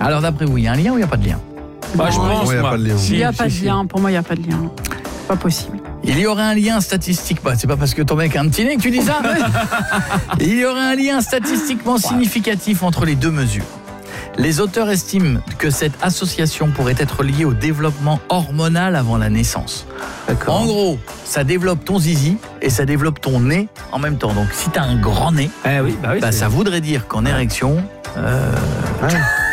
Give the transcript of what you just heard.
Alors d'après vous, il y a un lien ou il n'y a pas de lien ? Je pense, il n'y a pas de lien. Il n'y a pas de lien. Pour moi, il n'y a pas de lien. Pas possible. Il y aurait un lien statistique, c'est pas parce que ton mec a un petit nez que tu dis ça. Il y aurait un lien statistiquement significatif entre les deux mesures. Les auteurs estiment que cette association pourrait être liée au développement hormonal avant la naissance. D'accord. En gros, ça développe ton zizi et ça développe ton nez en même temps. Donc si tu as un grand nez, Oui, ça voudrait dire qu'en érection... Ouais.